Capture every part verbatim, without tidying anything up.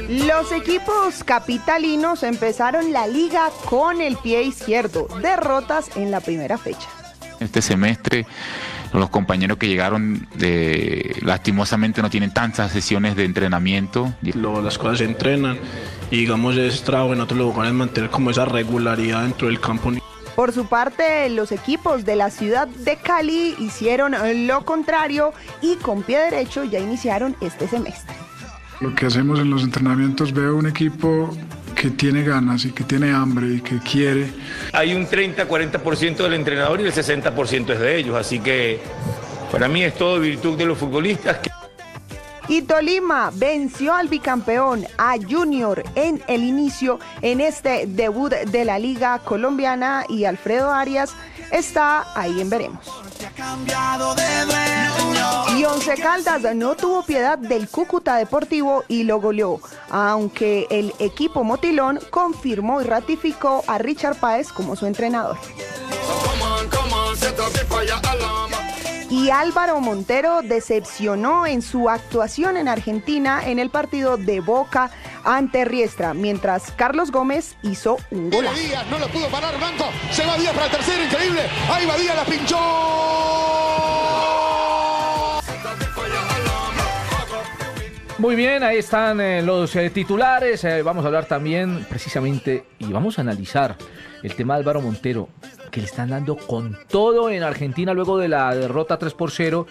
Los equipos capitalinos empezaron la liga con el pie izquierdo, derrotas en la primera fecha. Este semestre los compañeros que llegaron de, lastimosamente no tienen tantas sesiones de entrenamiento. Lo, las cosas se entrenan y digamos es trabajo en otros lugares mantener como esa regularidad dentro del campo. Por su parte, los equipos de la ciudad de Cali hicieron lo contrario y con pie derecho ya iniciaron este semestre. Lo que hacemos en los entrenamientos, veo un equipo que tiene ganas y que tiene hambre y que quiere. Hay un treinta a cuarenta por ciento del entrenador y el sesenta por ciento es de ellos, así que para mí es todo virtud de los futbolistas. Y Tolima venció al bicampeón, a Junior, en el inicio, en este debut de la Liga Colombiana, y Alfredo Arias está ahí en veremos. Y Once Caldas no tuvo piedad del Cúcuta Deportivo y lo goleó, aunque el equipo motilón confirmó y ratificó a Richard Páez como su entrenador. Y Álvaro Montero decepcionó en su actuación en Argentina en el partido de Boca ante Riestra, mientras Carlos Gómez hizo un golazo. Díaz no lo pudo parar Blanco, se va Díaz para el tercero, increíble, ahí va Díaz, la pinchó. Muy bien, ahí están eh, los eh, titulares, eh, vamos a hablar también precisamente y vamos a analizar el tema de Álvaro Montero, que le están dando con todo en Argentina luego de la derrota tres por cero.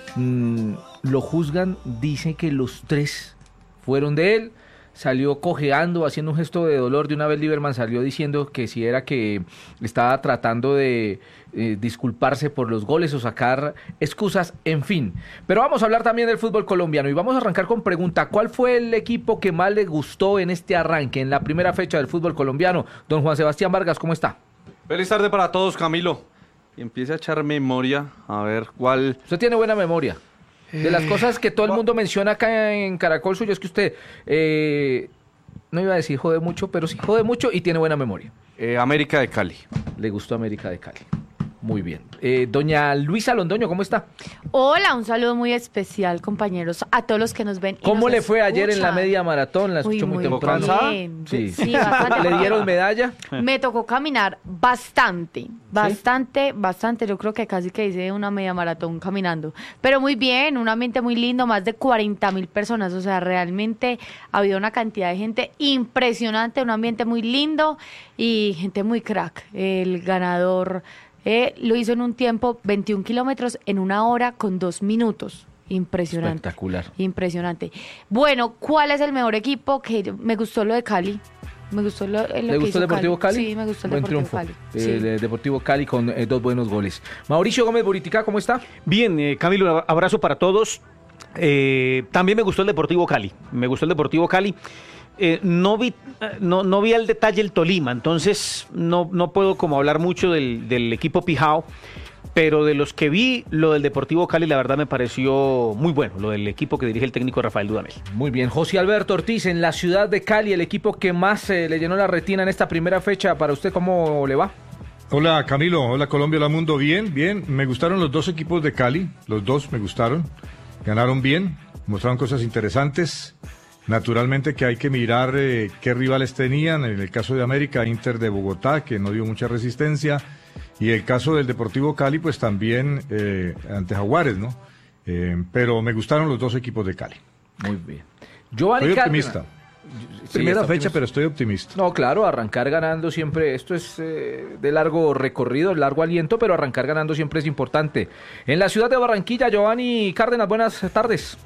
Mm, lo juzgan, dicen que los tres fueron de él. Salió cojeando, haciendo un gesto de dolor. De una vez Lieberman salió diciendo que si era que estaba tratando de eh, disculparse por los goles o sacar excusas, en fin. Pero vamos a hablar también del fútbol colombiano y vamos a arrancar con pregunta: ¿cuál fue el equipo que más le gustó en este arranque, en la primera fecha del fútbol colombiano? Don Juan Sebastián Vargas, ¿cómo está? Feliz tarde para todos, Camilo. Y empiece a echar memoria, a ver cuál... Usted tiene buena memoria. De las cosas que todo el mundo menciona acá en Caracol Suyo es que usted, eh, no iba a decir jode mucho, pero sí jode mucho y tiene buena memoria. Eh, América de Cali. Le gustó América de Cali. Muy bien. Eh, doña Luisa Londoño, ¿cómo está? Hola, un saludo muy especial, compañeros, a todos los que nos ven. ¿Cómo nos le fue escuchan. ayer en la media maratón? ¿La escuchó muy, muy temprano? Bien. Sí. Sí, bastante. ¿Le dieron medalla? Me tocó caminar bastante, bastante, ¿sí? bastante. Yo creo que casi que hice una media maratón caminando. Pero muy bien, un ambiente muy lindo, más de cuarenta mil personas. O sea, realmente había una cantidad de gente impresionante, un ambiente muy lindo y gente muy crack. El ganador... Eh, lo hizo en un tiempo, veintiún kilómetros en una hora con dos minutos. Impresionante. Espectacular. Impresionante. Bueno, ¿cuál es el mejor equipo? Que me gustó lo de Cali. Me gustó lo, lo ¿Le que gustó hizo el Deportivo Cali? Cali? Sí, me gustó el Buen Deportivo triunfo. Cali. El sí. Deportivo Cali con eh, dos buenos goles. Mauricio Gómez Buritica, ¿cómo está? Bien, eh, Camilo, abrazo para todos. Eh, también me gustó el Deportivo Cali. Me gustó el Deportivo Cali. Eh, no vi no, no vi al detalle el Tolima, entonces no, no puedo como hablar mucho del, del equipo Pijao, pero de los que vi, lo del Deportivo Cali la verdad me pareció muy bueno, lo del equipo que dirige el técnico Rafael Dudamel. Muy bien, José Alberto Ortiz, en la ciudad de Cali, el equipo que más eh, le llenó la retina en esta primera fecha, para usted, ¿cómo le va? Hola Camilo, hola Colombia, hola mundo, bien, bien, me gustaron los dos equipos de Cali, los dos me gustaron, ganaron bien, mostraron cosas interesantes. Naturalmente que hay que mirar eh, qué rivales tenían, en el caso de América, Inter de Bogotá, que no dio mucha resistencia, y el caso del Deportivo Cali, pues también eh, ante Jaguares, ¿no? Eh, pero me gustaron los dos equipos de Cali. Muy bien. Giovanni Estoy Cárdenas. optimista. Sí, Primera fecha, optimista. pero estoy optimista. No, claro, arrancar ganando siempre, esto es eh, de largo recorrido, largo aliento, pero arrancar ganando siempre es importante. En la ciudad de Barranquilla, Giovanni Cárdenas, buenas tardes.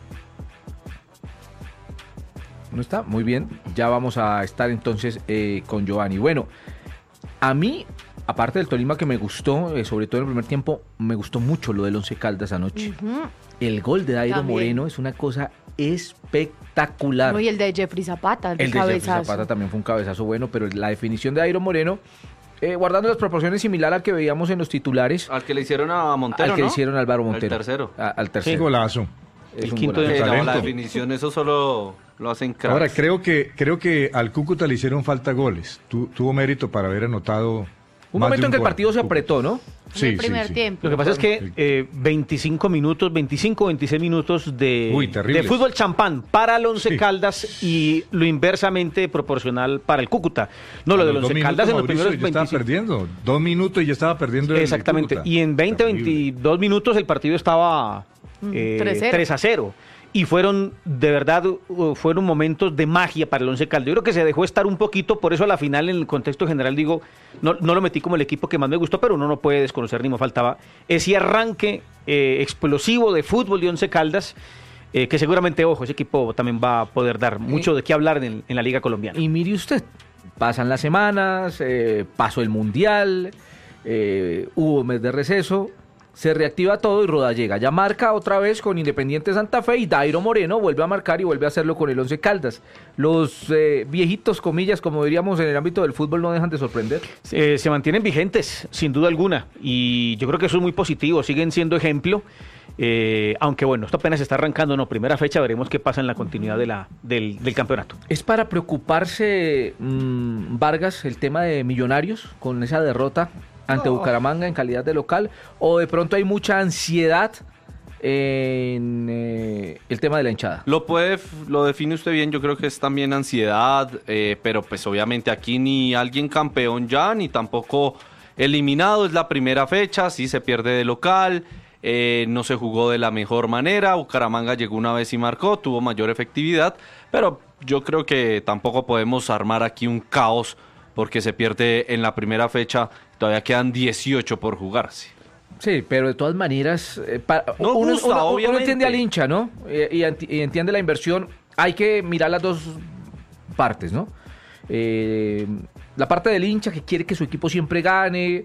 ¿No está? Muy bien, ya vamos a estar entonces eh, con Giovanni. Bueno, a mí, aparte del Tolima que me gustó, eh, sobre todo en el primer tiempo, me gustó mucho lo del Once Caldas anoche. Uh-huh. El gol de Dairo También. Moreno es una cosa espectacular. No, y el de Jeffrey Zapata, el, el de cabezazo. Jeffrey Zapata también fue un cabezazo bueno, pero la definición de Dairo Moreno, eh, guardando las proporciones similar al que veíamos en los titulares. Al que le hicieron a Montero, Al que ¿no? le hicieron a Álvaro Montero. El tercero. A, al tercero. Sí, golazo. Es el un quinto golazo. de Sí, no, la talento. definición, eso solo lo hacen cracks. Ahora, creo que, creo que al Cúcuta le hicieron falta goles. Tu, tuvo mérito para haber anotado Un Más momento de en que el gol. partido se apretó, ¿no? Sí, el primer sí, sí. tiempo. Lo que pasa es que eh, veinticinco minutos, veinticinco, veintiséis minutos de, Uy, terribles. de fútbol champán para el Once Sí. Caldas y lo inversamente proporcional para el Cúcuta. No, lo A del los dos Once Caldas en los minutos, primeros Mauricio, ya estaba veinticinco. perdiendo. Dos minutos y ya estaba perdiendo el Exactamente. Cúcuta. Y en veinte, Terrible. veintidós minutos el partido estaba eh, tres cero. tres a cero. Y fueron, de verdad, uh, fueron momentos de magia para el Once Caldas. Yo creo que se dejó estar un poquito, por eso a la final, en el contexto general, digo, no, no lo metí como el equipo que más me gustó, pero uno no puede desconocer, ni me faltaba ese arranque eh, explosivo de fútbol de Once Caldas, eh, que seguramente, ojo, ese equipo también va a poder dar mucho de qué hablar en, en la Liga Colombiana. Y mire usted, pasan las semanas, eh, pasó el Mundial, eh, hubo mes de receso, se reactiva todo y Roda llega. Ya marca otra vez con Independiente Santa Fe y Dairo Moreno vuelve a marcar y vuelve a hacerlo con el Once Caldas. Los eh, viejitos, comillas, como diríamos en el ámbito del fútbol, no dejan de sorprender. Eh, se mantienen vigentes, sin duda alguna, y yo creo que eso es muy positivo, siguen siendo ejemplo, eh, aunque bueno, esto apenas está arrancando, no, primera fecha, veremos qué pasa en la continuidad de la, del, del campeonato. ¿Es para preocuparse, mmm, Vargas, el tema de Millonarios con esa derrota ante No. Bucaramanga en calidad de local? ¿O de pronto hay mucha ansiedad en eh, el tema de la hinchada? Lo puede, lo define usted bien, yo creo que es también ansiedad, eh, pero pues obviamente aquí ni alguien campeón ya, ni tampoco eliminado, es la primera fecha, sí se pierde de local, eh, no se jugó de la mejor manera, Bucaramanga llegó una vez y marcó, tuvo mayor efectividad, pero yo creo que tampoco podemos armar aquí un caos porque se pierde en la primera fecha, todavía quedan dieciocho por jugarse. Sí, pero de todas maneras, eh, pa- No uno, gusta, uno- uno obviamente. entiende al hincha, ¿no? Eh, y, enti- y entiende la inversión. Hay que mirar las dos partes, ¿no? Eh, la parte del hincha que quiere que su equipo siempre gane,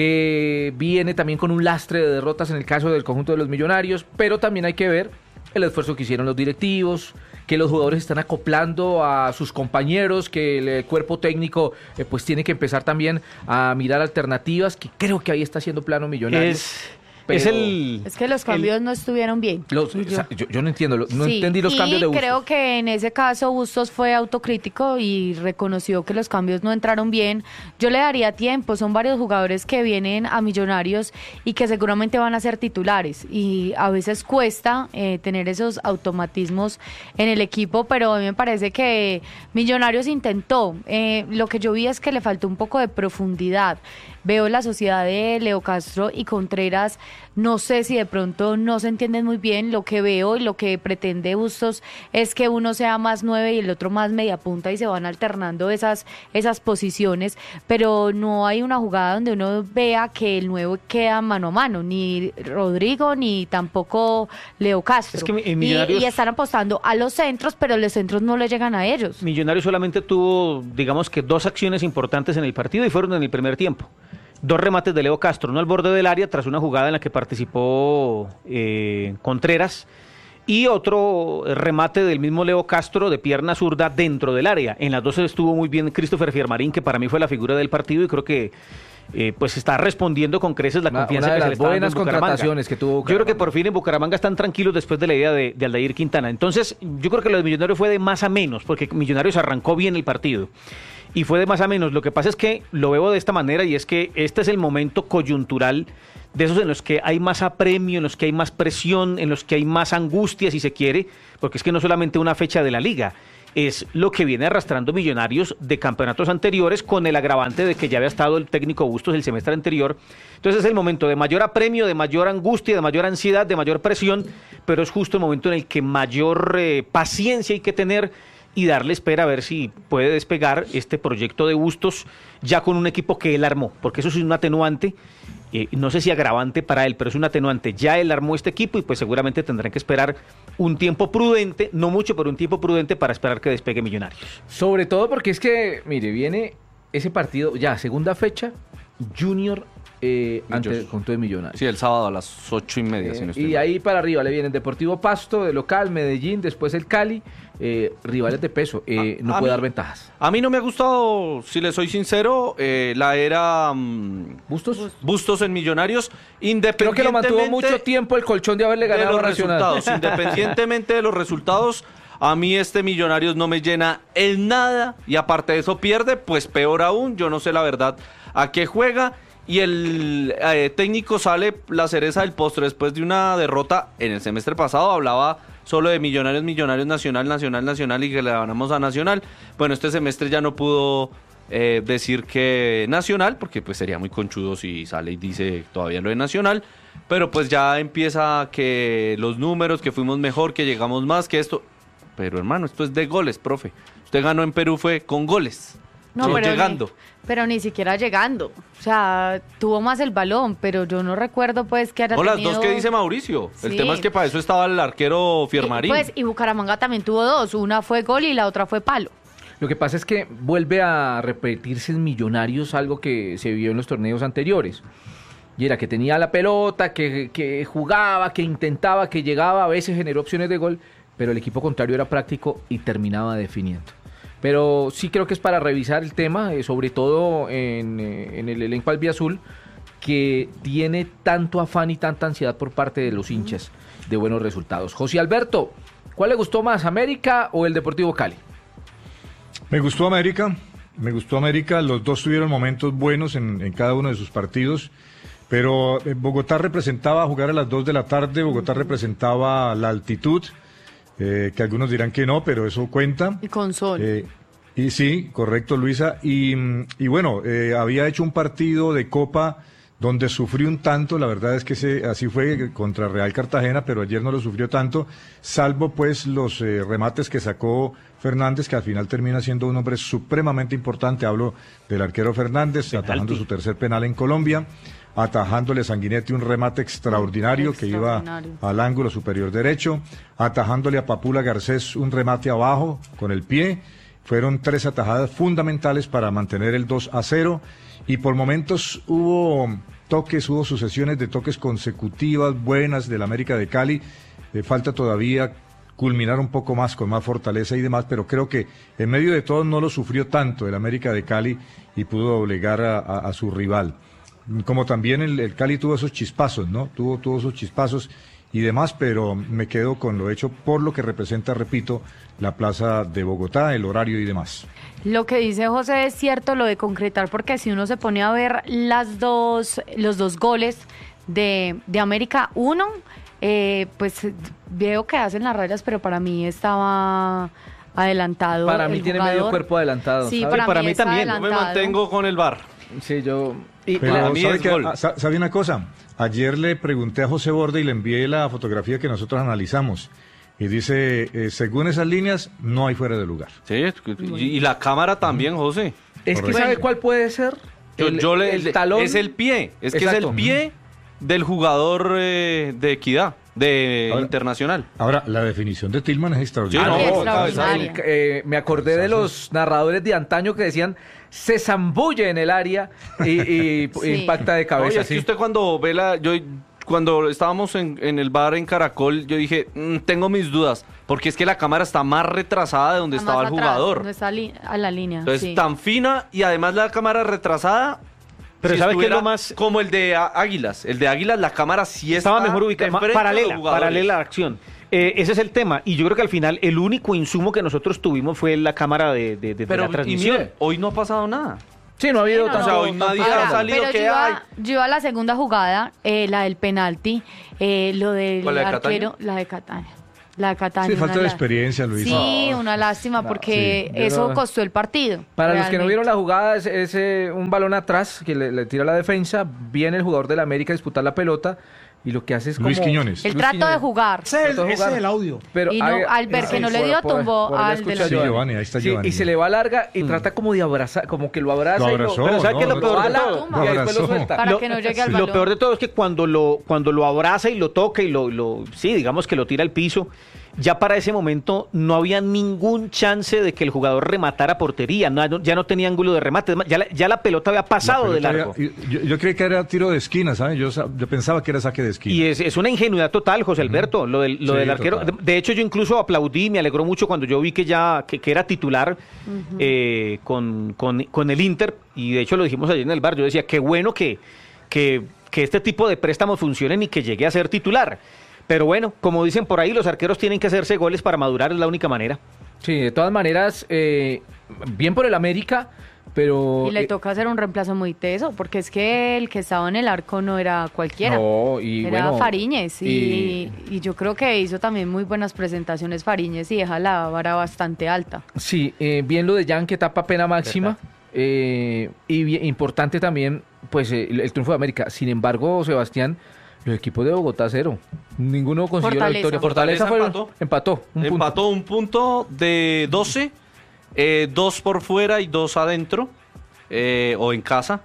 que viene también con un lastre de derrotas en el caso del conjunto de los Millonarios, pero también hay que ver el esfuerzo que hicieron los directivos, que los jugadores están acoplando a sus compañeros, que el eh, cuerpo técnico eh, pues tiene que empezar también a mirar alternativas, que creo que ahí está haciendo plano Millonarios. Es, Pero- es el... Es que los cambios no estuvieron bien. Los- Yo- o sea, yo, yo no entiendo, lo- no Sí, entendí los y cambios de Bustos. creo que en ese caso Bustos fue autocrítico y reconoció que los cambios no entraron bien. Yo le daría tiempo, son varios jugadores que vienen a Millonarios y que seguramente van a ser titulares y a veces cuesta eh, tener esos automatismos en el equipo, pero a mí me parece que Millonarios intentó. Eh, lo que yo vi es que le faltó un poco de profundidad. Veo la sociedad de Leo Castro y Contreras, no sé si de pronto no se entienden muy bien. Lo que veo y lo que pretende Bustos es que uno sea más nueve y el otro más media punta y se van alternando esas, esas posiciones, pero no hay una jugada donde uno vea que el nuevo queda mano a mano, ni Rodrigo ni tampoco Leo Castro. Es que en Y- Millonarios- y, están apostando a los centros, pero los centros no le llegan a ellos. Millonarios solamente tuvo, digamos que dos acciones importantes en el partido y fueron en el primer tiempo. Dos remates de Leo Castro, uno al borde del área tras una jugada en la que participó eh, Contreras y otro remate del mismo Leo Castro de pierna zurda dentro del área. En las dos estuvo muy bien Christopher Fiermarín, que para mí fue la figura del partido y creo que eh, pues está respondiendo con creces la Una- confianza una de que se las le está dando buenas en Bucaramanga. contrataciones que tuvo Yo creo que Bucaramanga. por fin en Bucaramanga están tranquilos después de la idea de, de Aldair Quintana. Entonces, yo creo que lo de Millonarios fue de más a menos, porque Millonarios arrancó bien el partido. Y fue de más a menos. Lo que pasa es que lo veo de esta manera y es que este es el momento coyuntural de esos en los que hay más apremio, en los que hay más presión, en los que hay más angustia, si se quiere, porque es que no solamente una fecha de la liga, es lo que viene arrastrando Millonarios de campeonatos anteriores con el agravante de que ya había estado el técnico Bustos el semestre anterior. Entonces es el momento de mayor apremio, de mayor angustia, de mayor ansiedad, de mayor presión, pero es justo el momento en el que mayor eh, paciencia hay que tener y darle espera a ver si puede despegar este proyecto de Bustos ya con un equipo que él armó, porque eso es un atenuante, eh, no sé si agravante para él, pero es un atenuante. Ya él armó este equipo y pues seguramente tendrán que esperar un tiempo prudente, no mucho, pero un tiempo prudente para esperar que despegue Millonarios. Sobre todo porque es que, mire, viene ese partido, ya, segunda fecha, Junior eh, ante el conjunto de Millonarios. Sí, el sábado a las ocho y media. Eh, si no estoy y mal. ahí para arriba le vienen Deportivo Pasto, de local, Medellín, después el Cali, eh, rivales de peso, eh, no a puede mí- dar ventajas. A mí no me ha gustado, si le soy sincero, eh, la era mm, ¿Bustos? Bustos en Millonarios, Creo independientemente que lo mantuvo mucho tiempo el colchón de haberle de ganado los a Nacional. resultados. Independientemente de los resultados, A mí este Millonarios no me llena en nada y aparte de eso pierde, pues peor aún, yo no sé la verdad a qué juega y el eh, técnico sale la cereza del postre después de una derrota en el semestre pasado, hablaba solo de Millonarios, Millonarios, Nacional, Nacional, Nacional y que le ganamos a Nacional. Bueno, este semestre ya no pudo eh, decir que Nacional, porque pues sería muy conchudo si sale y dice todavía lo de Nacional, pero pues ya empieza que los números, que fuimos mejor, que llegamos más, que esto... Pero hermano, esto es de goles, profe. Usted ganó en Perú fue con goles. No, no pero llegando. Ni, pero ni siquiera llegando. O sea, tuvo más el balón, pero yo no recuerdo pues que haya No, tenido... las dos que dice Mauricio. Sí. El tema es que para eso estaba el arquero Fiermarín. Y, pues, y Bucaramanga también tuvo dos. Una fue gol y la otra fue palo. Lo que pasa es que vuelve a repetirse en Millonarios algo que se vio en los torneos anteriores. Y era que tenía la pelota, que, que jugaba, que intentaba, que llegaba, a veces generó opciones de gol, pero el equipo contrario era práctico y terminaba definiendo. Pero sí creo que es para revisar el tema, eh, sobre todo en, eh, en el elenco albiazul, que tiene tanto afán y tanta ansiedad por parte de los hinchas de buenos resultados. José Alberto, ¿cuál le gustó más, América o el Deportivo Cali? Me gustó América, me gustó América, los dos tuvieron momentos buenos en, en cada uno de sus partidos, pero Bogotá representaba jugar a las dos de la tarde, Bogotá representaba la altitud, eh, que algunos dirán que no, pero eso cuenta. Y con sol. Eh, y sí, correcto, Luisa, y, y bueno, eh, había hecho un partido de Copa donde sufrió un tanto, la verdad es que se, así fue contra Real Cartagena, pero ayer no lo sufrió tanto, salvo pues los eh, remates que sacó Fernández, que al final termina siendo un hombre supremamente importante, hablo del arquero Fernández, penalti, atajando su tercer penal en Colombia, atajándole a Sanguinetti un remate extraordinario, extraordinario que iba al ángulo superior derecho, atajándole a Papula Garcés un remate abajo con el pie, fueron tres atajadas fundamentales para mantener el dos a cero, y por momentos hubo toques, hubo sucesiones de toques consecutivas, buenas del América de Cali, eh, falta todavía culminar un poco más, con más fortaleza y demás, pero creo que en medio de todo no lo sufrió tanto el América de Cali y pudo doblegar a, a, a su rival. Como también el, el Cali tuvo esos chispazos, ¿no? Tuvo, tuvo esos chispazos y demás, pero me quedo con lo hecho por lo que representa, repito, la plaza de Bogotá, el horario y demás. Lo que dice José es cierto, lo de concretar, porque si uno se pone a ver las dos, los dos goles de, de América, uno, eh, pues veo que hacen las rayas, pero para mí estaba adelantado. Para mí tiene jugador. medio cuerpo adelantado. Sí, ¿sabe? para, para mí, mí también. Yo me mantengo con el V A R. Sí, yo... Y Pero para mí ¿sabe, es que, gol. ¿sabe una cosa? Ayer le pregunté a José Borde y le envié la fotografía que nosotros analizamos. Y dice, eh, según esas líneas, no hay fuera de lugar. Sí, y, y la cámara también, José. Es que Correcto. ¿sabe cuál puede ser? Yo, El, yo le, el talón. Es el pie, es que Exacto. es el pie del jugador eh, de Equidad, de Ahora- Internacional. Ahora, la definición de Tillman es extraordinaria. Sí, no, extraordinaria. El- eh, me acordé de los narradores de antaño que decían se zambulle en el área y, y Sí. impacta de cabeza. Oye, es que sí. usted cuando ve la... Yo, cuando estábamos en, en el bar en Caracol, yo dije, "Mm, tengo mis dudas, porque es que la cámara está más retrasada de donde Está estaba más el atrás, jugador. No está li- a la línea. Entonces, sí. tan fina y además la cámara retrasada. Pero si ¿sabe qué es estuviera lo más...? Como el de Á- Águilas. El de Águilas, la cámara sí Estaba está mejor ubicada, de ma- frente a los paralela, jugadores. paralela a la acción. Eh, ese es el tema, y yo creo que al final el único insumo que nosotros tuvimos fue la cámara de, de, de Pero, la y transmisión. mire, hoy no ha pasado nada. Sí, no ha habido Sí, no, tanto... O sea, hoy nadie Ahora, ha salido pero que yo iba, hay. yo iba a la segunda jugada, eh, la del penalti, eh, lo del ¿Cuál, la de arquero, Cataño? la de Cataño. La de Cataño. Sí, falta una de la- experiencia, Luis. Sí, una lástima porque sí, yo eso no- costó el partido. Para los que no realmente. vieron la jugada, es, es, eh, un balón atrás que le, le tira la defensa, viene el jugador de la América a disputar la pelota y lo que hace es como... Luis Quiñones. El Luis trato de Quiñones. jugar. Ese es el, Trató de ese jugar. es el audio. Pero Y no, hay- al ver que no le dio, por- por- tumbó por ahí al escucha de la- Sí, Giovanni, ahí está Sí, Giovanni. y se le va larga y trata como de abrazar, como que lo abraza Lo y abrazó, lo... Pero ¿sabe no, qué es lo no, peor de Lo todo? tumba y después lo abrazó. suelta. Para Lo- que no llegue al Lo balón. peor de todo es que cuando lo, cuando lo abraza y lo toca y lo, lo, sí, digamos que lo tira al piso, ya para ese momento no había ningún chance de que el jugador rematara a portería, no, ya no tenía ángulo de remate, es más, ya la, ya la pelota había pasado La de pelota largo. había- yo, yo creí que era tiro de esquina, ¿sabes? Yo, sa- yo pensaba que era saque de esquina. Y es, es una ingenuidad total, José Alberto, lo del, lo Sí, del arquero. De, total. de hecho, yo incluso aplaudí, me alegró mucho cuando yo vi que ya que, que era titular eh, con, con, con el Inter, y de hecho lo dijimos ayer en el bar, yo decía, qué bueno que, que, que este tipo de préstamos funcionen y que llegue a ser titular. Pero bueno, como dicen por ahí, los arqueros tienen que hacerse goles para madurar, es la única manera. Sí, de todas maneras, eh, bien por el América, pero... Y le eh, toca hacer un reemplazo muy teso, porque es que el que estaba en el arco no era cualquiera. No, y era bueno, Fariñez. Y, y- y yo creo que hizo también muy buenas presentaciones Fariñez y deja la vara bastante alta. Sí, eh, bien lo de Jan, que tapa pena máxima. Eh, y bien, importante también, pues, eh, el, el triunfo de América. Sin embargo, Sebastián, los equipos de Bogotá cero. Ninguno consiguió la Fortaleza. victoria. Fortaleza, Fortaleza fue- empató. empató. Un punto. Empató un punto de doce, eh, dos por fuera y dos adentro, eh, o en casa.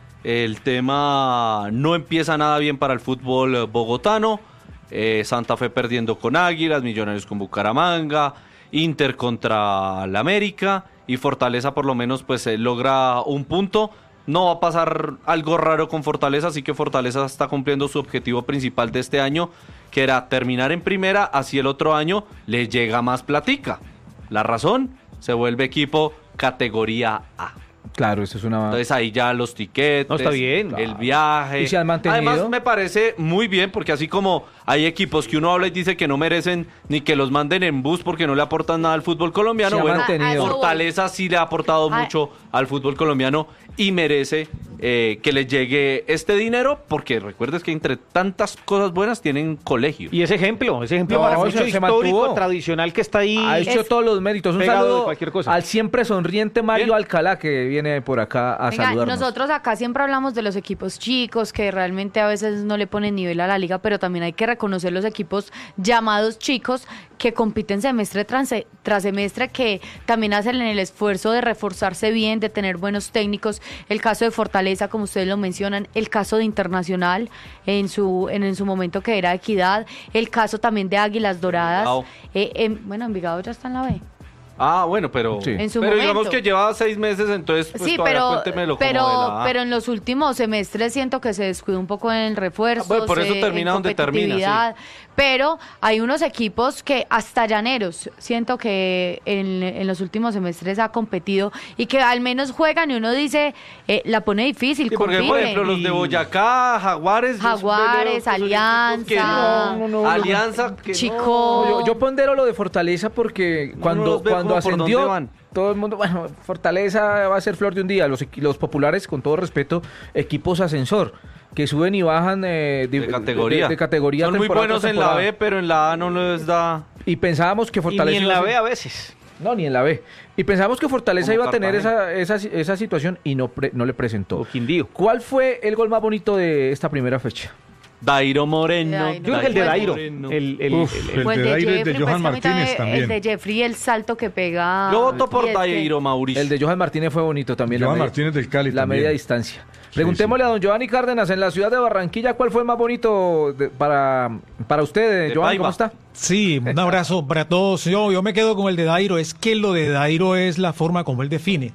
El tema no empieza nada bien para el fútbol eh, bogotano. Eh, Santa Fe perdiendo con Águilas, Millonarios con Bucaramanga, Inter contra la América y Fortaleza por lo menos pues eh, logra un punto. No va a pasar algo raro con Fortaleza, así que Fortaleza está cumpliendo su objetivo principal de este año, que era terminar en primera, así el otro año le llega más platica. La razón, se vuelve equipo categoría A. Claro, eso es una... Entonces ahí ya los tiquetes, No, está bien. el viaje. ¿Y se han mantenido? Además me parece muy bien porque así como hay equipos que uno habla y dice que no merecen ni que los manden en bus porque no le aportan nada al fútbol colombiano, Se ha bueno, mantenido. A- a eso Fortaleza sí le ha aportado Ay. mucho al fútbol colombiano y merece eh, que le llegue este dinero porque recuerdes que entre tantas cosas buenas tienen colegio. Y ese ejemplo, ese ejemplo No, maravilloso, se- se histórico, mantuvo. tradicional que está ahí. Ha hecho Es- todos los méritos. Un pegado de saludo cualquier cosa. al siempre sonriente Mario Bien. Alcalá, que viene por acá a Venga, saludarnos. nosotros acá siempre hablamos de los equipos chicos que realmente a veces no le ponen nivel a la liga, pero también hay que reconocer los equipos llamados chicos que compiten semestre tras, tras semestre, que también hacen el esfuerzo de reforzarse bien, de tener buenos técnicos. El caso de Fortaleza, como ustedes lo mencionan, el caso de Internacional en su en, en su momento que era Equidad, el caso también de Águilas Doradas. Envigado. Eh, en- bueno, Envigado ya está en la B. Ah, bueno, pero, Sí. En su pero digamos momento. que lleva seis meses, entonces pues Sí, todavía pero, cuéntemelo como pero, de la A. pero en los últimos semestres siento que se descuidó un poco en el refuerzo. Ah, bueno, por eso termina donde termina, Pero hay unos equipos que hasta Llaneros siento que en, en los últimos semestres ha competido y que al menos juegan y uno dice, eh, la pone difícil, Sí, porque por compite. ejemplo los de Boyacá, Jaguares, yo Jaguares, veo que son Alianza. equipos que no, No, no, no, Alianza, que Chico. no. Yo, yo pondero lo de Fortaleza porque No cuando, los veo cuando como por ascendió, dónde van. todo el mundo, bueno, Fortaleza va a ser flor de un día. Los, equi- los populares, con todo respeto, equipos ascensor, que suben y bajan eh, de categoría. de- de categoría Son muy temporada buenos tras en la temporada. B, pero en la A no les da. Y pensábamos que Y Fortaleza... ni en iba a la ser- B a veces. No, ni en la B. Y pensamos que Fortaleza Como iba a tener Cartagena. esa, esa, esa situación y no, pre- no le presentó. O Quindío. ¿Cuál fue el gol más bonito de esta primera fecha? Dairo Moreno. Dairo. Yo creo que el de Dairo. Moreno. El, el- Uf, el- el O de Dairo es de Jeffrey, Johan pues, que a mí Martínez también- también. El de Jeffrey, el salto que pega. Yo voto por Y es que- Dairo, Mauricio. El de Johan Martínez fue bonito también. la Johan media- Martínez del Cali La también. media distancia. Preguntémosle a don Giovanni Cárdenas, en la ciudad de Barranquilla, ¿cuál fue el más bonito de- para, para usted, De Giovanni? Paiva. ¿Cómo está? Sí, un abrazo para todos. Yo, yo me quedo con el de Dairo. Es que lo de Dairo es la forma como él define.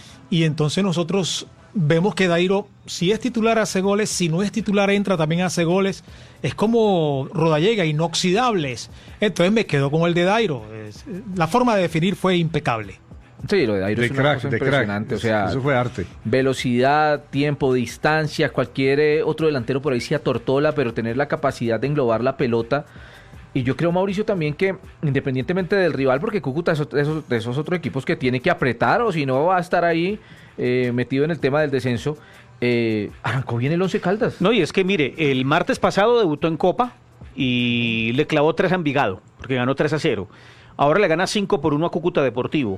Y entonces nosotros vemos que Dairo, si es titular, hace goles. Si no es titular, entra, también hace goles. Es como Rodallega, inoxidables. Entonces me quedo con el de Dairo. Es- la forma de definir fue impecable. Sí, lo de Dairo De es una crack, cosa de impresionante. crack. O sea, Eso fue arte. velocidad, tiempo, distancia, cualquier eh, otro delantero por ahí se atortola, pero tener la capacidad de englobar la pelota. Y yo creo, Mauricio, también que independientemente del rival, porque Cúcuta es de esos, de esos otros equipos que tiene que apretar, o si no va a estar ahí eh, metido en el tema del descenso, eh, arrancó bien el Once Caldas. No, y es que mire, el martes pasado debutó en Copa y le clavó tres a Envigado, porque ganó tres a cero. Ahora le gana cinco por uno a Cúcuta Deportivo,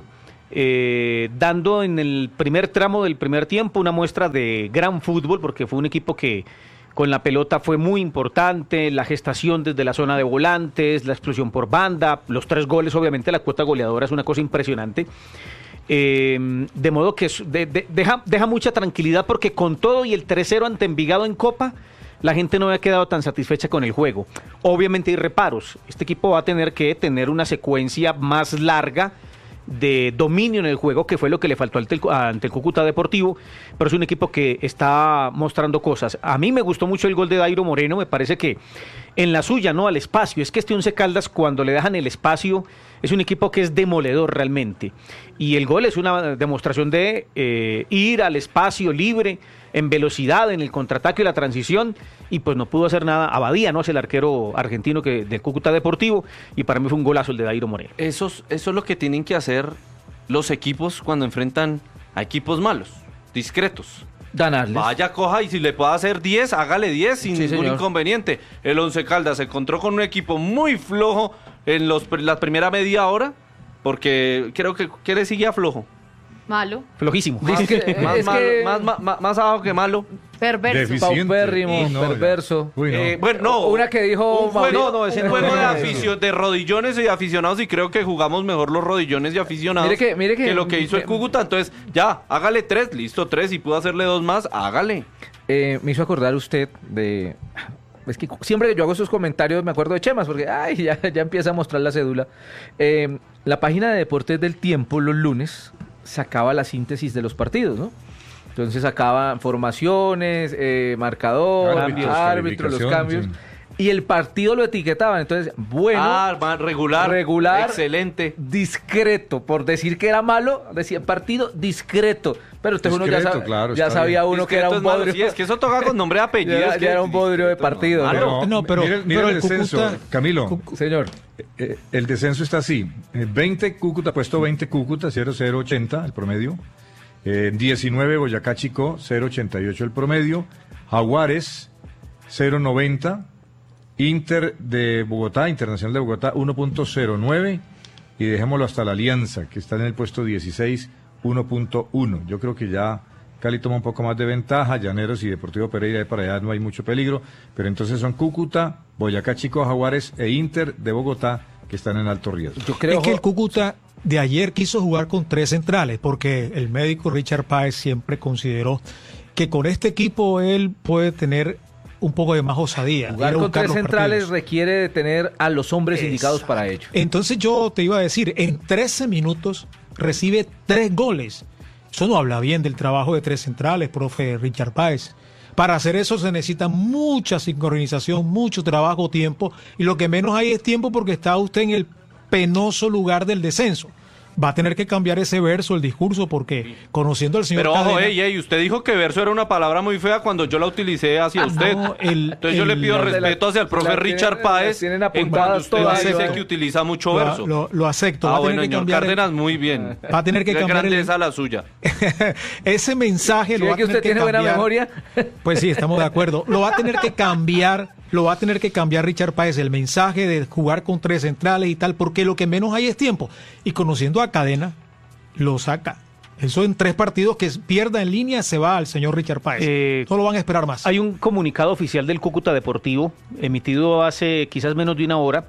eh, dando en el primer tramo del primer tiempo una muestra de gran fútbol, porque fue un equipo que con la pelota fue muy importante, la gestación desde la zona de volantes, la explosión por banda, los tres goles, obviamente la cuota goleadora es una cosa impresionante. Eh, de modo que es- de- de- deja, deja mucha tranquilidad porque con todo y el tres cero ante Envigado en Copa, la gente no había quedado tan satisfecha con el juego. Obviamente hay reparos. Este equipo va a tener que tener una secuencia más larga de dominio en el juego, que fue lo que le faltó ante el, ante el Cúcuta Deportivo, pero es un equipo que está mostrando cosas. A mí me gustó mucho el gol de Dairo Moreno, me parece que en la suya, no al espacio, es que este Once Caldas cuando le dejan el espacio es un equipo que es demoledor realmente, y el gol es una demostración de eh, ir al espacio libre, en velocidad, en el contraataque y la transición, y pues no pudo hacer nada. Abadía, ¿no? Es el arquero argentino que del Cúcuta Deportivo, y para mí fue un golazo el de Dairo Moreno. Eso, eso es lo que tienen que hacer los equipos cuando enfrentan a equipos malos, discretos. Ganarles. Vaya, coja, y si le puede hacer diez, hágale diez sin Sí, ningún señor. inconveniente. El Once Caldas se encontró con un equipo muy flojo en los, la primera media hora, porque creo que, que le seguía flojo. Malo. Flojísimo. Más, Es que- más, es malo, que- más, más, más- más abajo que malo. Perverso. Deficiente. Paupérrimo, Y no, ya. perverso. Uy, no. Eh, bueno, no. Una que dijo un juego, Mauricio- no, ese un no, juego no, de, no, aficio- de rodillones y aficionados, y creo que jugamos mejor los rodillones y aficionados Mire que- mire que- lo que hizo el Cúcuta. Entonces, ya, hágale tres, listo, tres, y pudo hacerle dos más, hágale. Eh, me hizo acordar usted de... Es que siempre que yo hago esos comentarios me acuerdo de Chemas, porque ay, ya, ya empieza a mostrar la cédula. Eh, la página de Deportes del Tiempo los lunes sacaba la síntesis de los partidos, ¿no? Entonces sacaba formaciones, eh, marcador, Árbitros, árbitros, los calificación, cambios. sí. Y el partido lo etiquetaban. Entonces, bueno, Ah, ma- regular, regular, excelente. discreto. Por decir que era malo, decía partido discreto. Pero entonces uno ya, Discreto, sab- claro, ya está sabía bien. uno que era Discreto un es malo, bodrio. sí, es que eso toca con nombre y apellido. Ya, es que ya era un bodrio de discreto, partido. malo. ¿no? No, pero- mire, mire pero el el descenso, Cúcuta- Camilo. Señor. Eh, el descenso está así: eh, veinte Cúcuta, puesto veinte Cúcuta, cero coma cero ochenta el promedio. Eh, diecinueve Boyacá Chicó, cero coma ochenta y ocho el promedio. Jaguares, cero coma noventa. Inter de Bogotá, Internacional de Bogotá, uno punto cero nueve. Y dejémoslo hasta la Alianza, que está en el puesto dieciséis, uno punto uno. Yo creo que ya Cali toma un poco más de ventaja. Llaneros y Deportivo Pereira, de para allá no hay mucho peligro. Pero entonces son Cúcuta, Boyacá Chicó, Jaguares e Inter de Bogotá, que están en alto riesgo. Yo creo Es que el Cúcuta de ayer quiso jugar con tres centrales, porque el médico Richard Páez siempre consideró que con este equipo él puede tener un poco de más osadía. ir jugar a con buscar tres los centrales partidos. requiere de tener a los hombres indicados para ello. Entonces yo te iba a decir, en trece minutos recibe tres goles. Eso no habla bien del trabajo de tres centrales, profe Richard Páez. Para hacer eso se necesita mucha sincronización, mucho trabajo, tiempo, y lo que menos hay es tiempo porque está usted en el penoso lugar del descenso. Va a tener que cambiar ese verso, el discurso, porque conociendo al señor Pero ojo, Cadena- ey, ey, usted dijo que verso era una palabra muy fea cuando yo la utilicé hacia Ah, usted. no, el- Entonces yo le el- pido la- respeto hacia el profe la Richard tienen- Páez la tienen en cuando apuntadas usted todas, dice ¿no? que utiliza mucho Lo- verso. Lo, lo acepto. va Ah, a tener bueno, que señor cambiar el- Cárdenas, muy bien. Va a tener que Qué cambiar el- grandeza la suya. Ese mensaje ¿Sí lo ve va a que tener usted que tiene buena cambiar. memoria? Pues sí, estamos de acuerdo. Lo va a tener que cambiar, lo va a tener que cambiar Richard Páez, el mensaje de jugar con tres centrales y tal, porque lo que menos hay es tiempo. Y conociendo a Cadena, lo saca. Eso en tres partidos que pierda en línea se va al señor Richard Páez. Eh, no lo van a esperar más. Hay un comunicado oficial del Cúcuta Deportivo, emitido hace quizás menos de una hora,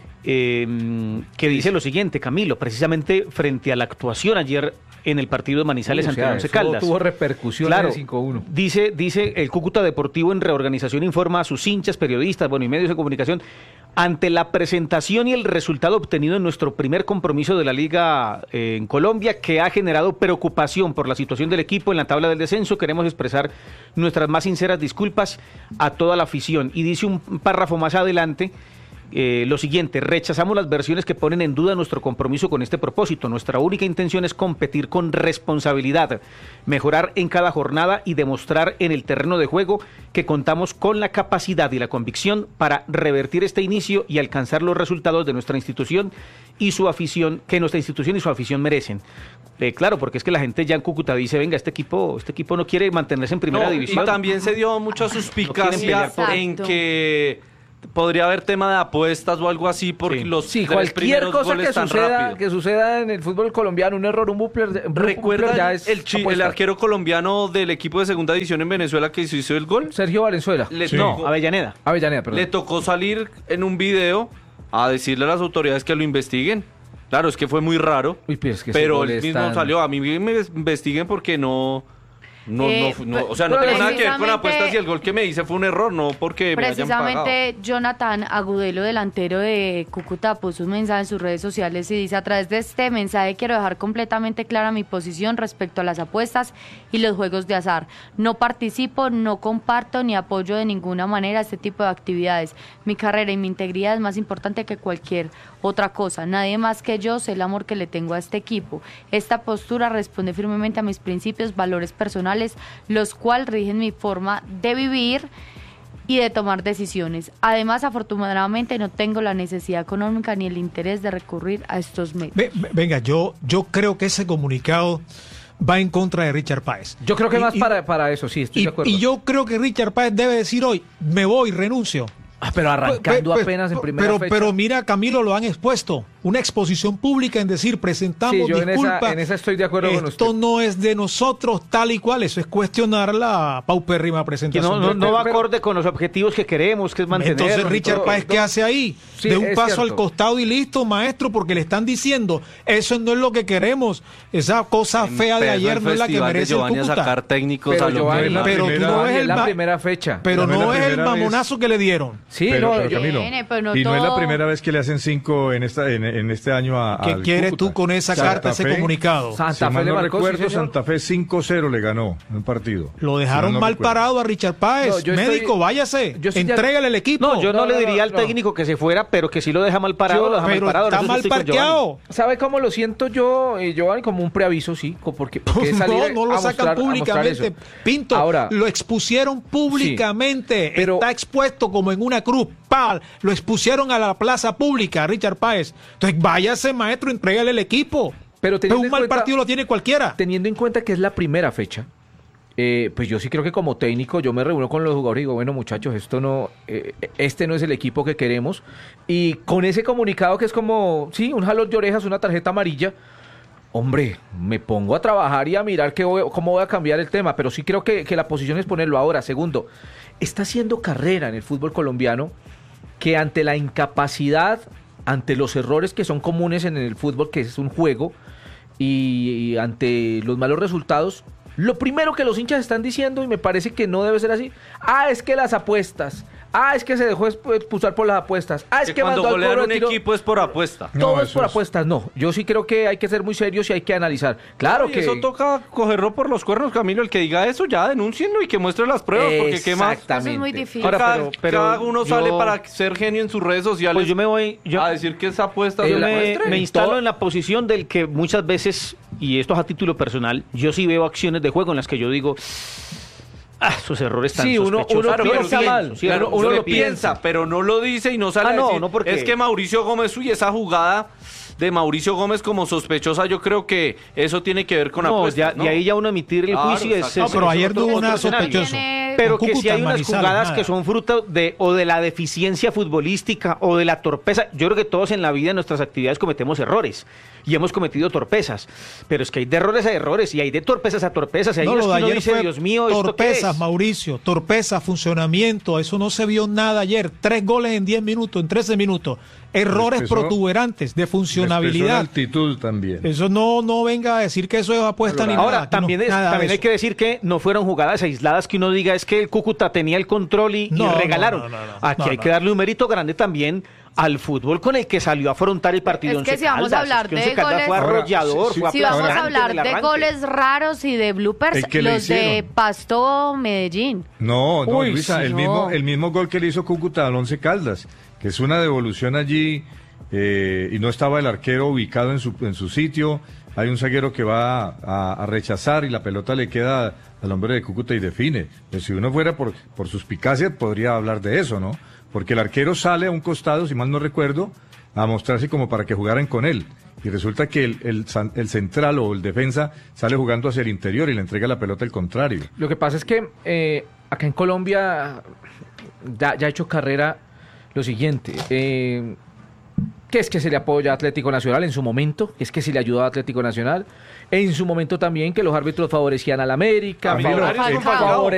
eh, que dice lo siguiente, Camilo, precisamente frente a la actuación ayer en el partido de Manizales Uy, o ante sea, el Once eso Caldas. tuvo repercusión Claro, en el cinco uno. Dice, dice el Cúcuta Deportivo en reorganización informa a sus hinchas, periodistas, bueno, y medios de comunicación, ante la presentación y el resultado obtenido en nuestro primer compromiso de la Liga eh, en Colombia, que ha generado preocupación por la situación del equipo en la tabla del descenso, queremos expresar nuestras más sinceras disculpas a toda la afición. Y dice un párrafo más adelante, Eh, lo siguiente: rechazamos las versiones que ponen en duda nuestro compromiso con este propósito. Nuestra única intención es competir con responsabilidad, mejorar en cada jornada y demostrar en el terreno de juego que contamos con la capacidad y la convicción para revertir este inicio y alcanzar los resultados de nuestra institución y su afición, que nuestra institución y su afición merecen. Eh, claro, porque es que la gente ya en Cúcuta dice, venga, este equipo, este equipo no quiere mantenerse en primera No, división. y también se dio mucha suspicacia pelear por- en que podría haber tema de apuestas o algo así por Sí. los Sí, tres cualquier primeros cosa goles que tan suceda, rápido. que suceda en el fútbol colombiano, un error, un buppler, un ¿Recuerda buppler ya es el, chi- el apuesta. arquero colombiano del equipo de segunda división en Venezuela que hizo el gol? Sergio Valenzuela. Le Sí. tocó- No, Avellaneda. Avellaneda, perdón. Le tocó salir en un video a decirle a las autoridades que lo investiguen. Claro, es que fue muy raro, Uy, pero es que ese pero gol él es mismo tan- salió. A mí me investiguen porque no... No, Eh, no, no, o sea, no pre- tengo nada que ver con precisamente- apuestas y el gol que me hice fue un error, no porque me hayan pagado. Precisamente Jonathan Agudelo, delantero de Cúcuta, puso un mensaje en sus redes sociales y dice: a través de este mensaje quiero dejar completamente clara mi posición respecto a las apuestas y los juegos de azar. No participo, no comparto ni apoyo de ninguna manera este tipo de actividades. Mi carrera y mi integridad es más importante que cualquier Otra cosa, nadie más que yo sé el amor que le tengo a este equipo. Esta postura responde firmemente a mis principios, valores personales, los cuales rigen mi forma de vivir y de tomar decisiones. Además, afortunadamente no tengo la necesidad económica ni el interés de recurrir a estos medios. Ve- venga, yo, yo creo que ese comunicado va en contra de Richard Páez. Yo creo que Y- más y- para, para eso, sí, estoy Y, de acuerdo. y yo creo que Richard Páez debe decir hoy, me voy, renuncio. Ah, pero arrancando Pe- pe- apenas en pe- primera pero, fecha. Pero mira, Camilo, lo han expuesto. Una exposición pública en decir, presentamos Sí, yo en esa- disculpas. en esa estoy de acuerdo con Esto usted. no es de nosotros tal y cual. Eso es cuestionar la paupérrima Que presentación. no, no, del- no va pero- acorde con los objetivos que queremos, que es mantener. Entonces, Richard Páez, ¿qué hace ahí? Sí, de un es paso cierto. al costado y listo, maestro, porque le están diciendo, eso no es lo que queremos. Esa cosa fea de Empezó ayer el no es la que festival de merece el Giovanni a Cúcuta. sacar técnicos Pero a lo Giovanni, que- la pero tú primera- no ves es el la ma- primera fecha. Pero No es no la es el primera vez. mamonazo que le dieron. Sí, Pero, no, pero, yo- Camilo, Viene, pero no y no es la todo- primera vez que le hacen cinco en esta en, en este año a ¿Qué al quieres Cúcuta. tú con esa Santa carta, ese Fe, comunicado? Santa si Fe mal le no marcó, sí, recuerdo, señor. Santa Fe cinco cero le ganó en un partido. Lo Si dejaron no mal recuerdo. parado a Richard Páez. No, yo estoy- Médico, váyase. yo estoy de- Entrégale el equipo. No, yo no, No, le no, diría no, al no. técnico que se fuera, pero que sí lo deja mal parado, Yo- lo deja mal pero parado. en está eso mal estoy con Giovanni. parqueado. ¿Sabe cómo lo siento yo, eh, Giovanni? Como un preaviso, sí, co- porque, porque es salir No, no lo a sacan mostrar- a mostrar públicamente. eso. Pinto, Ahora, lo expusieron públicamente. pero- Está expuesto como en una cruz. ¡Pal! Lo expusieron a la plaza pública, Richard Páez. Entonces, váyase, maestro, entrégale el equipo. Pero teniendo un en mal cuenta- partido lo tiene cualquiera. teniendo en cuenta que es la primera fecha, eh, pues yo sí creo que como técnico yo me reúno con los jugadores y digo, bueno muchachos, esto no, eh, este no es el equipo que queremos. Y con ese comunicado que es como, sí, un jalón de orejas, una tarjeta amarilla, hombre, me pongo a trabajar y a mirar qué voy- cómo voy a cambiar el tema. Pero sí creo que, que la posición es ponerlo ahora. Segundo, está haciendo carrera en el fútbol colombiano que ante la incapacidad, ante los errores que son comunes en el fútbol, que es un juego, y, y ante los malos resultados, lo primero que los hinchas están diciendo, y me parece que no debe ser así, ah, es que las apuestas, ah, es que se dejó expu- expulsar por las apuestas, ah, es Que que, cuando mandó al golean cobro un de tiro. equipo es por apuesta. Todo No, es eso por es- apuestas, no. Yo sí creo que hay que ser muy serios y hay que analizar. Claro Y que... eso toca cogerlo por los cuernos, Camilo. El que diga eso, ya denúncienlo y que muestre las pruebas, porque qué más. Eso es muy difícil. Ahora, Ahora, cada, pero- pero cada uno yo- sale para ser genio en sus redes sociales. Pues yo me voy. Yo, a decir que esa apuesta yo se me, muestre. me instalo en la posición del que muchas veces, y esto es a título personal, yo sí veo acciones de juego en las que yo digo, ah, esos errores tan Sí, uno- sospechosos. uno Pero piensa pienso, mal, sí, claro, uno- uno uno lo piensa, pero no lo dice y no sale Ah, a no, decir. no, porque- Es que Mauricio Gómez, uy, esa jugada de Mauricio Gómez como sospechosa, yo creo que eso tiene que ver con No, apuestas, ya, ¿no? y ahí ya uno emitir el Claro, juicio es... exacto. No, es- pero es ayer otro- tuvo otro una escenario. sospechoso. Tiene- Pero Con que si Cúcuta, hay unas Manizales, jugadas nada. que son fruto de o de la deficiencia futbolística o de la torpeza. Yo creo que todos en la vida, en nuestras actividades, cometemos errores y hemos cometido torpezas. Pero es que hay de errores a errores y hay de torpezas a torpezas. Y hay No, unos lo que de uno ayer dice, fue Dios mío, ¿esto qué torpezas, es? Mauricio, torpeza, funcionamiento, eso no se vio nada ayer. Tres goles en diez minutos, en trece minutos. Errores Despezó- protuberantes de Les pesó funcionabilidad. la altitud también. Eso no, no venga a decir que eso es apuesta ni Ahora, nada. que también, no, es- nada de también hay eso. que decir que no fueron jugadas aisladas que uno diga es que el Cúcuta tenía el control y, y No, no, regalaron. no, no, no, Aquí no, hay no. que darle un mérito grande también al fútbol con el que salió a afrontar el partido. Es Once que si vamos a Caldas. hablar Es que de Once Caldas fue goles- arrollador, Ahora, sí, fue sí. Si vamos a aplastante hablar en de el arranque. goles raros y de bloopers, El que le los de hicieron. Pasto Medellín. No, no, Uy, Luisa, sí, el no. mismo, el mismo gol que le hizo Cúcuta al Once Caldas, que es una devolución allí eh, y no estaba el arquero ubicado en su, en su sitio. Hay un zaguero que va a, a rechazar y la pelota le queda al hombre de Cúcuta y define. Pues si uno fuera por, por suspicacia podría hablar de eso, ¿no? Porque el arquero sale a un costado, si mal no recuerdo, a mostrarse como para que jugaran con él. Y resulta que el, el, san- el central o el defensa sale jugando hacia el interior y le entrega la pelota al contrario. Lo que pasa es que eh, acá en Colombia ya, ya ha hecho carrera lo siguiente. Eh, que es que se le apoya a Atlético Nacional en su momento, que es que se le ayudó a Atlético Nacional, en su momento también que los árbitros favorecían al América, Camilo, favore- el- favorecían